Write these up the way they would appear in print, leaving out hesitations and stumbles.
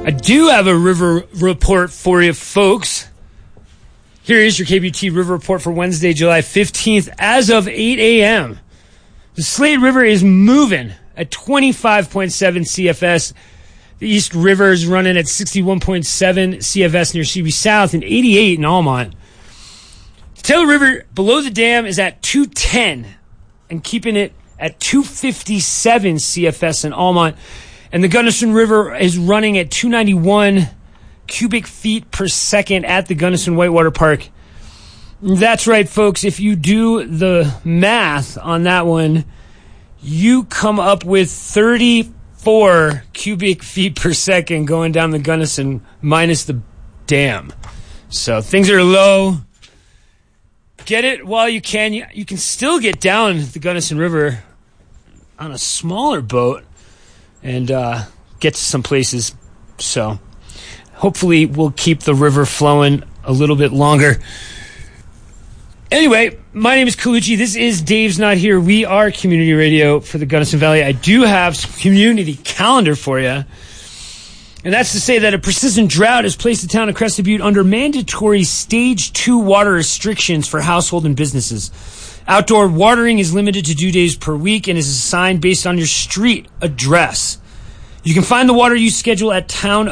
I do have a river report for you, folks. Here is your KBT River Report for Wednesday, July 15th. As of 8 a.m., the Slade River is moving at 25.7 CFS. The East River is running at 61.7 CFS near CB South and 88 in Almont. The Taylor River below the dam is at 210 and keeping it at 257 CFS in Almont. And the Gunnison River is running at 291 cubic feet per second at the Gunnison Whitewater Park. That's right, folks. If you do the math on that one, you come up with 34 cubic feet per second going down the Gunnison minus the dam. So things are low. Get it while you can. You can still get down the Gunnison River on a smaller boat and get to some places. So hopefully we'll keep the river flowing a little bit longer. Anyway, my name is Colucci. This is Dave's Not Here. We are community radio for the Gunnison Valley. I do have some community calendar for you. And that's to say that a persistent drought has placed the town of Crested Butte under mandatory Stage 2 water restrictions for household and businesses. Outdoor watering is limited to 2 days per week and is assigned based on your street address. You can find the water use schedule at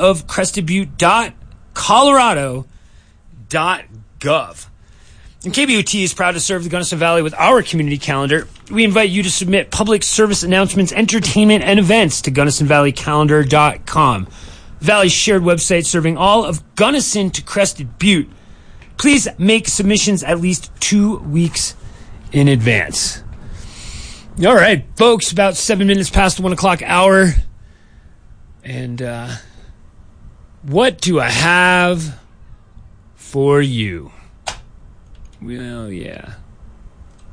townofcrestedbutte.colorado.gov. And KBUT is proud to serve the Gunnison Valley with our community calendar. We invite you to submit public service announcements, entertainment, and events to GunnisonValleyCalendar.com. Valley's shared website serving all of Gunnison to Crested Butte. Please make submissions at least 2 weeks in advance. All right, folks, about 7 minutes past the 1 o'clock hour. And what do I have for you? Well, yeah.